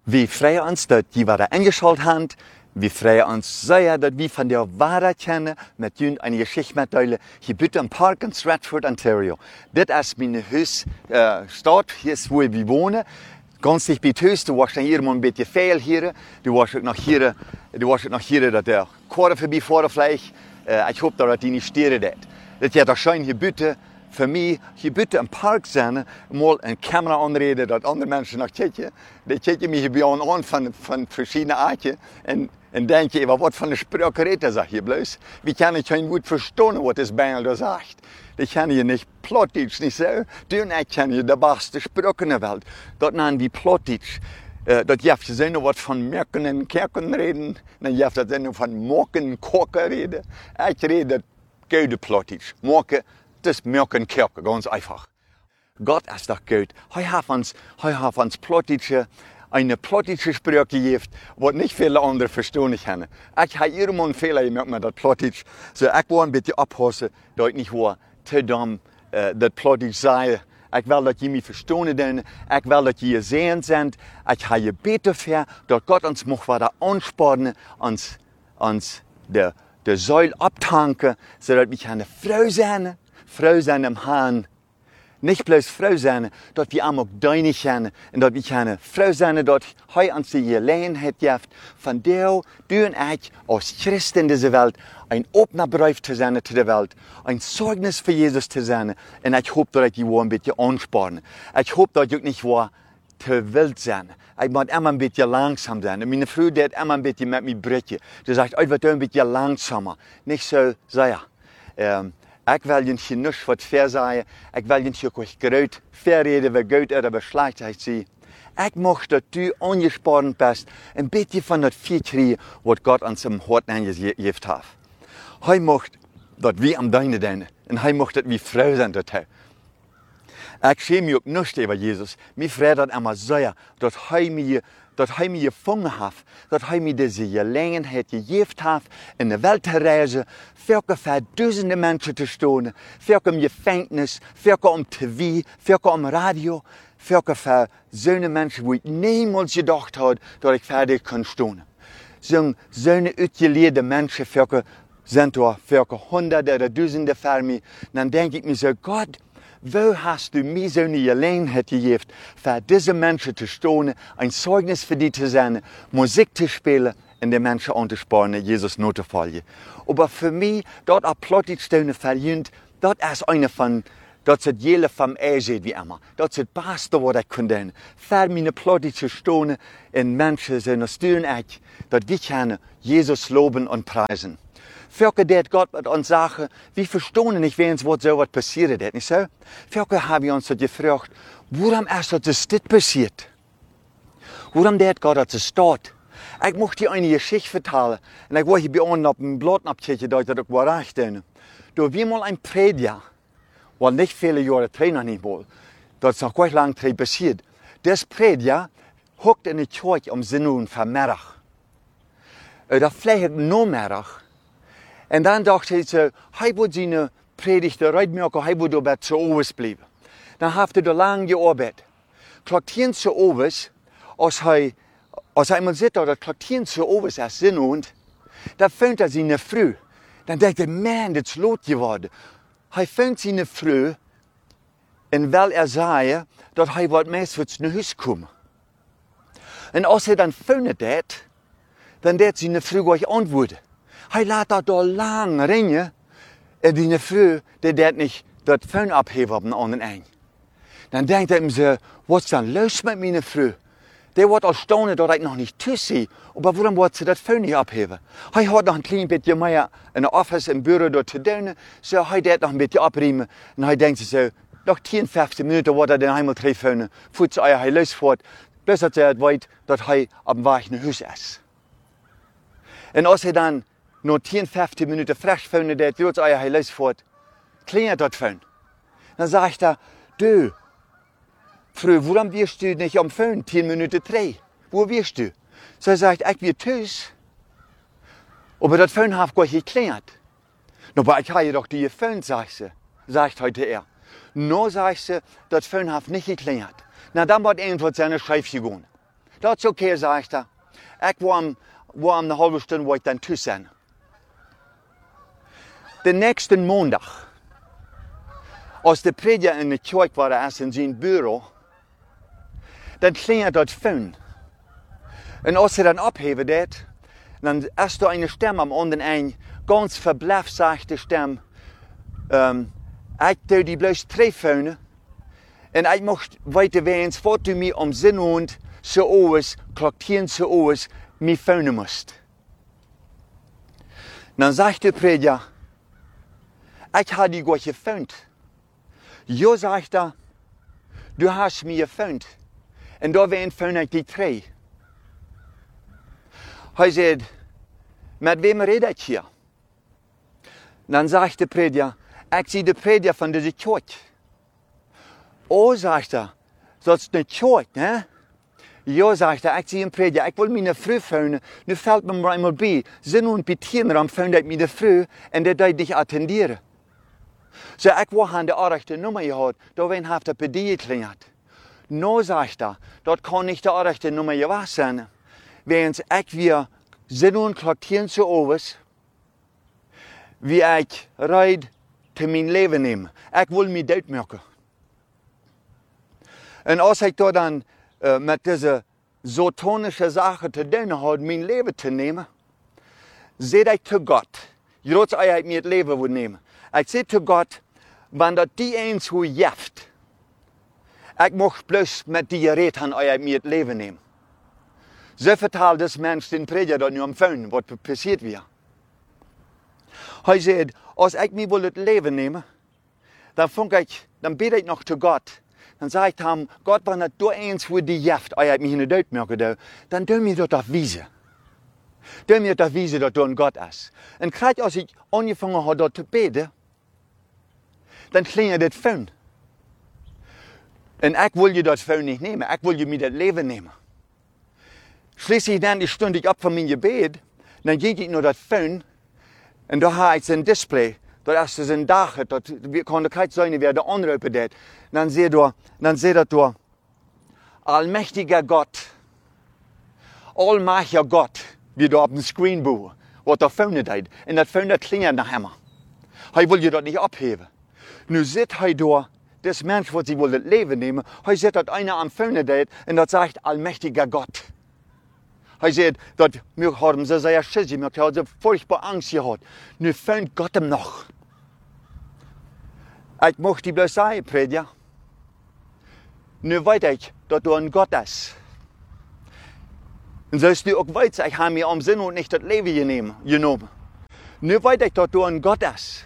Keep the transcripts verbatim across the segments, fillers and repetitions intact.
Wir freuen uns, dass die wieder eingeschaltet haben. Wir freuen uns sehr, dass wir von der Wahrheit kennen, mit ihnen eine Geschichte mitteilen. Hier bitte im Park in Stratford, Ontario. Das ist meine Hausstadt, hier ist, wo wir wohnen. Ganz dicht bei Haus, du warst hier mal ein bisschen viel hier. Du warst auch noch hier, du warst auch noch hier, dass der Korre vorbeifahren vielleicht. Äh, ich hoffe, dass die nicht stören. Das ist doch schön, hier bitte. Für mich, hier bitte im Park sein, mal eine Kamera anreden, dass andere Menschen noch kijken. Die kijken mich bij ons an von, von verschiedenen Arten und, und denken, was von der Sprache redet er, sag hier bloß. Wir können kein gut verstehen, was das Bengel da sagt. Die kennen hier nicht Plattdeutsch, nicht so. Du und ich kennen hier die beste Sprache in der Welt. Das nennen wir Plattdeutsch. Uh, dat je hebt gezien wat van merken en kerken reden. Dan je hebt gezien van mokken en koken reden. Ik red dat goede Plattdeutsch. Mokken. Das merken Kirche, ganz einfach. Gott ist doch gut. Er hat uns, er hat uns Plattdeutsche, eine plattdeutsche Sprache gegeben, was nicht viele andere verstehen können. Ich habe irgendwann Fehler gemerkt mit das Plattdeutsch. So, ich war ein bisschen abpassen, dass ich nicht war, zu dumm, äh, das Plattdeutsch sei. Ich will, dass ihr mich verstehen können. Ich will, dass ihr sehen sind. Ich habe gebeten für, dass Gott uns noch weiter anspornen, uns, uns der, der Säule abtanken, sodass wir eine Frau sein. Frau sein im Herrn. Nicht bloß Frau sein, dass wir auch deinig sind und dass wir eine Frau sein, dass heute uns die Gelegenheit gibt, von der du und ich als Christen in dieser Welt ein offener Brief zu sein zu der Welt, ein Zeugnis für Jesus zu sein. Und ich hoffe, dass ich die ein bisschen ansparen. Ich hoffe, dass ich nicht war zu wild sein. Ich muss immer ein bisschen langsam sein. Und meine Frau, die hat immer ein bisschen mit mir brechen. Die sagt, ich werde ein bisschen langsamer. Nicht so sehr. Ähm, Ik wil je niet niks wat verzeien. Ik wil je niet groot verreden, wie goed is, wie slecht is. Ik mag dat du ongespannen bist, een beetje van dat vier kriegen, wat God aan zijn hart aangegeven heeft. Hij mag dat we am deine zijn. En hij mag dat we vrouw zijn dat hij. Ik schäme me ook niet over Jezus. Mij vreet dat immer sehr, dat hij me dat hij me gevangen heeft, dat hij me deze gelegenheid gegeven heeft in de wereld te reizen, voor voor duizenden mensen te stonen, voor om gevangenis, voor om tv, voor om radio, voor voor zo'n mensen die ik niemals gedacht had dat ik verder kon stonen. Zo'n zo'n uitgeleerde mensen, voor zijn er voor honderden of duizenden voor mij, dan denk ik me zo, God, wo hast du mir so eine Gelegenheit gegeben, für diese Menschen zu stehen, ein Zeugnis für die zu sein, Musik zu spielen und die Menschen anzuspornen, Jesus nur zu folgen. Aber für mich, dort auch Plattdeutsch zu verjüngt, das ist eine von, das ist jede vom Ehe wie immer. Das ist das Beste, was ich kann tun. Für meine Plattdeutsch zu stehen und Menschen sind das tun ich, dass wir können Jesus loben und preisen. Völker det Gott mit uns sagen, wir verstehen nicht, wenn uns was so was passiert ist, nicht so? Völker haben wir uns das gefragt, warum ist das das passiert? Warum det Gott das steht? Ich möchte dir eine Geschichte vertellen, und ich war hier bei uns auf dem Blatt abkriegen, dass ich das auch war recht. Da war mal ein Prediger, weil nicht viele Jahre drei noch nicht mal, das ist noch gar nicht lange drei passiert. Das Prediger hockt in der Kirche um sieben von Mittag. Da vielleicht noch Mittag. En dan dacht hij zo, hij moet zijn predigt eruit maken, hij moet erbij zu overs blijven. Dan heeft hij er lang gearbeitet. Kloktien zu overs, als hij, als hij eenmaal zit dat kloktien zu overs is zin und, dan vindt hij zijn vrouw. Dan denkt hij, man, dit is lood geworden. Hij vindt zijn vrouw, en wil er zei dat hij wat meest wordt naar huis komen. En als hij dan vindt dat, dan deed zijn vrouw gleich antwoorden. Hij laat dat al lang ringen. En die vrouw, die deed niet dat vuil abheben aan den Eng. Dan denkt hij hem zo, wat is dan los met mijn vrouw? Die wordt al staunen dat ik nog niet thuis zie. Maar waarom wordt ze dat vuil niet abheben? Hij had nog een klein beetje meer in de office, in bureau door te doen. Zo hij deed nog een beetje abriemen. En hij denkt zo, nog tien, vijftien minuten wordt hij dan helemaal drie vuil. Voet ze hij losvoort. Bis dat hij het weet dat hij op dem weg naar huis is. En als hij dan nog tien, vijftien minuten frisch vuil deed, wil hij losvoort. Klingelt dat vuil. Dan zegt hij, du, Frau, waarom wirst du nicht am Föhn, tien Minuten drei? Wo wirst du? Sie sagt, ich will thuis. Aber das Föhn hat gar nicht geklingelt. No, aber ich habe doch die Föhn, sagt sie, sagt heute er. No, sagt sie, das Föhn hat nicht geklingelt. Na, dann wird irgendwas seine Schreif gegangen. Dat is oké, okay, zegt hij. Ik wil hem, wil hem een halve stunde wat dan toe zijn. De nächste maandag, als de prediker in de kerk was in zijn bureau, dan klinkt dat fijn. En als ze dan opheven dat, dan is er een stem am anderen eind, ganz verbluft zachte stem. Um, ik doe die bloos treffen. En ik mocht weten weens, wat u mij om zin hond, zo oos, kloktien zo oos, mij vuinen moest. Dan zegt de prediker, ik had die goed gevound. Jo, zegt hij, du hast mij gevound. En daar waren vuin ik die twee. Hij zei, met wem red ik hier? Dan zegt de prediker, ik zie de prediker van deze kerk. Oh, zegt hij, dat is een kerk, hè? Ja, zegt hij, ik zie een prediker, ik wil mijn vrouw vuinen. Nu valt me maar eenmaal bij. Zin en betiener am vuin ik mijn vrouw en dat deed niet attenderen. Zo, ik wil aan de aardigste nummer gehad, daar wen heeft de pedie klingert. Nou, zegt hij, dat kan niet de aardigste nummer geweest zijn. Wens ik weer zin en kloktien zo overs, wie ik rijd te mijn leven nemen. Ik wil me doodmaken. En als ik daar dan uh, met deze satanische zaken te doen had, mijn leven te nemen, zei ik te God, Jods ik me het leven wil nemen. Ik zei te God, wanneer dat die eens hoe jeft, ik mocht plus met die gereed gaan ik me het leven nemen. Zo vertelde deze mens den prediker dat nu am vuin, wat passiert weer. Hij zei, als ik me wil het leven nemen, dan vond ik, dan bid ik nog te God. Dan zei ik hem, God, wanneer du eens hoe die jeft, als ik me in de dood merken, dan doe me dat afwijzen. Doe me dat afwijzen dat du een God is. En krijg als ik aangevangen had dat te bidden, dan klinkt het vuin. En ik wil je dat vuin niet nemen, ik wil je me dat leven nemen. Schließlich dan die stond ik op van mijn gebed, dan ging ik naar dat vuin, en daar had ik zijn display. Dat is dus een dag, dat kan de kijk zijn wie de aanroepen deed. Dan zie je, dan zie je dat, allmächtiger Gott, almachtiger Gott, wie daar op de screen boe, wat daar vuilne deed. En dat vuilne klinkt naar hem. Hij wil je dat niet opheven. Nu zit hij daar, das mens wat hij wil het leven nemen, hij zit dat einer am vuilne deed, en dat zegt allmächtiger Gott. Hij zei dat wir hadden ze zeer schizzy, wir hadden furchtbar Angst gehad. Nu vuint God hem nog. Ik mocht die bloos zeggen, prediker. Nu weet ik dat er een God is. En zoals nu ook weet, ik heb me om zin en niet het leven genomen. Nu weet ik dat er een God is.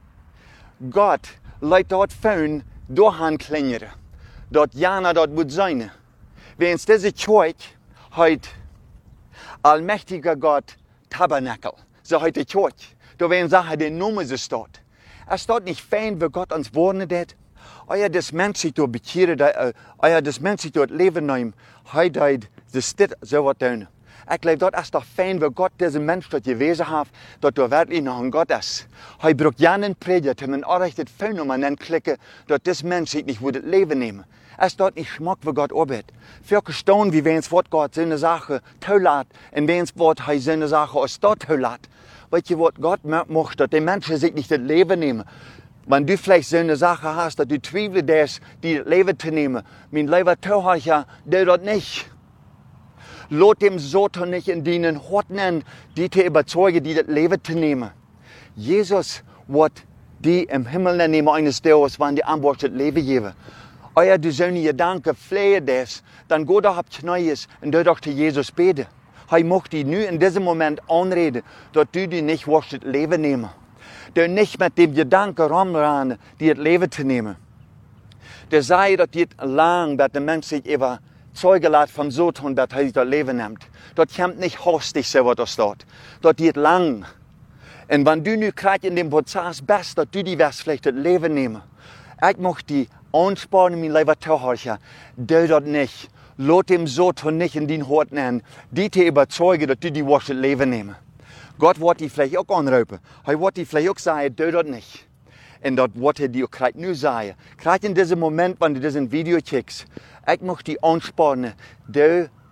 God laat dat vuin doorgaan klingeren. Dat jana dat moet zijn. Wens deze kerk heet allmächtiger Gott Tabernakel. So heet de kerk. Da werden Sachen, die Nummer so staat. Er staat nicht fein, wie Gott uns wohnen hat. Euer das Mensch sich durch bekehren, euer das Mensch sich durch Leben nehmen. Heute deid das steht so was tun. Ich glaube, dort ist doch fein, wie Gott diesen Mensch dort gewesen hat, dass er wirklich noch ein Gott ist. Er braucht ja einen Prediger, um ein errichtet Fein um einen klicken, dass das Mensch sich nicht das Leben nehmen. Es dort nicht schmeckt, wie Gott arbeitet. Für gestaunt, wie wenn es Wort Gott seine Sache tollat, und wenn es Wort er seine Sache aus dort tollat. Weißt du, was Gott macht, dass die Menschen sich nicht das Leben nehmen. Wenn du vielleicht so eine Sache hast, dass du zweifelst, dass die das Leben zu nehmen, mein Leben teuer, der das nicht. Lot dem Satan nicht in deinen Horten, die te überzeugen, die das Leben zu nehmen. Jesus wird die im Himmel nehmen eines Tages, wenn die Antwort das Leben geben. Euer du sollst nie Gedanken flehen das, dann go doch auf Knies und du doch zu Jesus beten. Er möchte dich nu in diesem Moment anreden, dass du die nicht wirst das Leben nehmen. Du nicht mit dem Gedanken rumrennen, die das Leben zu nehmen. Der sei, dass die lang, dass der Mensch sich überzeugen lässt vom Satan, dass er das Leben nimmt. Das kommt nicht hastig, so was da steht. Das geht lang. Und wenn du nu gerade in dem Prozess bist, dass du die wirst vielleicht das Leben nehmen. Ich möchte die ansparen, mein Leben zu halten. Du das nicht. Lass dem Satan nicht in den Hort nehmen, die te überzeugen, dass du die wirst das Leben nehmen. Gott wird die vielleicht auch anrufen. Er wird die vielleicht auch sagen, du das nicht. Und das wird er dir gerade nur sagen. Gerade in diesem Moment, wenn du diesen Video checkst, ich möchte die ansparen, du den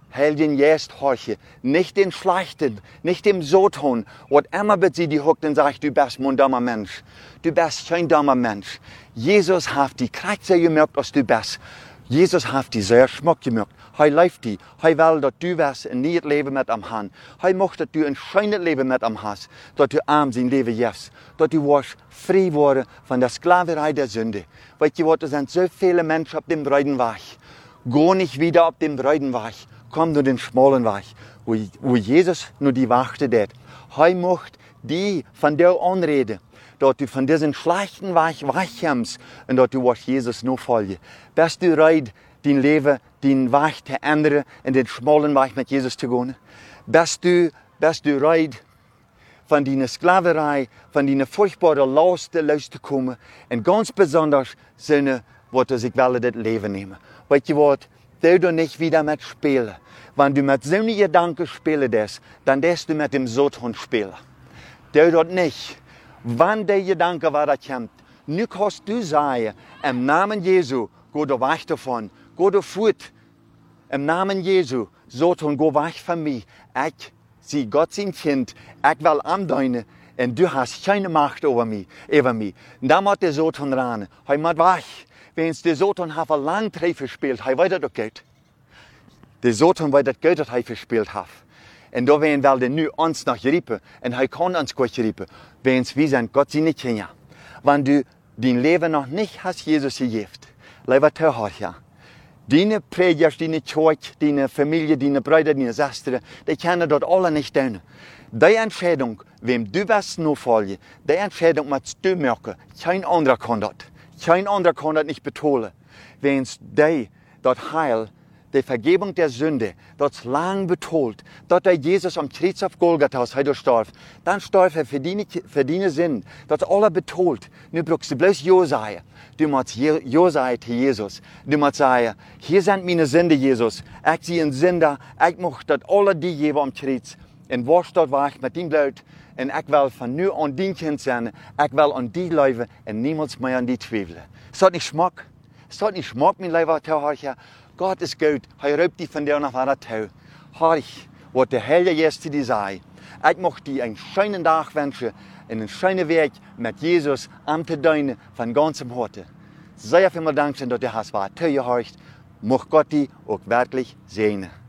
Heil den jetzt horche, nicht den Schlechten, nicht dem Soton, was immer mit sie die huckt und sagt, du bist mein dummer Mensch, du bist kein dummer Mensch. Jesus hat die Kratzer gemerkt, was du bist. Jesus hat die sehr schmuck gemerkt. Hij leeft die. Hij will, dass du was ein neues Leben mit am Han. Hij möchte, dass du ein schönes Leben mit am hast, dass du arm sein Leben gibst, dass du warst frei worden von der Sklaverei der Sünde. Weißt du was, es sind so viele Menschen auf dem breiten Weg. Geh nicht wieder auf den breiten Weg. Komm nur den schmalen Weg, wo, wo Jesus nur die Wachte hat. Hij möchte die von dir anreden, dass du von diesem schlechten Weg wegkommst und dass du was Jesus nur folgen. Bist du bereit, dein Leben, dein Weg zu ändern und den schmalen Weg mit Jesus zu gehen? Bist du, bist du bereit, von deiner Sklaverei, von deiner furchtbaren Last loszukommen und ganz besonders seine, was ich will, das Leben nehmen. Weißt du was? Du du nicht wieder mit spielen. Wenn du mit so einem Gedanken spielen darfst, dann darfst du mit dem Sothund spielen. Du dort nicht. Wenn der Gedanke weiterkommt, nu kannst du sagen, im Namen Jesu, geh du weg davon, geh du fort. Im Namen Jesu, Sothund, geh weg von mir. Ich, sie Gott sein Kind, ich will andeuten, und du hast keine Macht über mich. Über mich. Und dann muss der Sothund ran. Er muss weg. Wenn der Sothund hat ein lang Treffen gespielt, er weiß das Geld. Der Sothund weiß das Geld, das er verspielt hat. Und da werden wir nu uns noch riepen, und er kann uns gut riepen, wenn wir sind Gott seine Kinder. Wenn du dein Leben noch nicht hast Jesus gegeben, lieber Zuhörer, deine Prediger, deine Kirche, deine Familie, deine Brüder, deine Schwestern, die können das alle nicht tun. Die Entscheidung, wem du bist nur folgen, die Entscheidung musst du machen. Kein anderer kann das. Kein anderer kann das nicht betonen. Wenn die das Heil, die Vergebung der Sünde, das lang betont, dass der Jesus am Kreuz auf Golgatha heute starb, dann starb er für deine, für deine Sinn, das alle betont. Nu brauchst du bloß Ja sagen. Du musst Ja sagen zu Jesus. Du musst sagen, hier sind meine Sünde, Jesus. Ich sehe einen Sünder, ich möchte, dass alle die geben am Kreuz. Und wo dort war ich mit dem Blut, und ich will von nu an dein Kind sein, ich will an die leben und niemals mehr an die zweifeln. Ist das nicht Schmack? Ist das nicht Schmack, mein lieber Zuhörer? Gott ist gut, er rübt dich von dir nach weiter zu. Horch, was der Herr jetzt zu dir sagt. Ich möchte dir einen schönen Tag wünschen, einen schönen Weg mit Jesus am zu deinen von ganzem Herzen. Sehr vielen Dank, dass du hast, was du gehört. Möge Gott dich auch wirklich segnen.